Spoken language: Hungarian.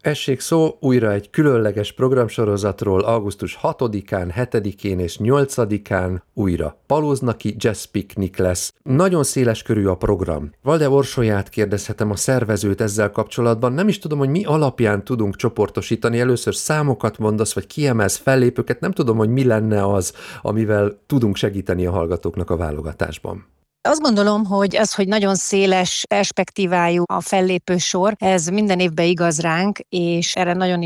Essék szó újra egy különleges programsorozatról augusztus 6-án, 7-én és 8-án újra Palóznaki Jazz Picnic lesz. Nagyon széles körű a program. Valde Orsolyát kérdezhetem, a szervezőt ezzel kapcsolatban. Nem is tudom, hogy mi alapján tudunk csoportosítani. Először számokat mondasz, vagy kiemelsz fellépőket. Nem tudom, hogy mi lenne az, amivel tudunk segíteni a hallgatóknak a válogatásban. Azt gondolom, hogy az, hogy nagyon széles perspektívájú a fellépő sor, ez minden évben igaz ránk, és erre nagyon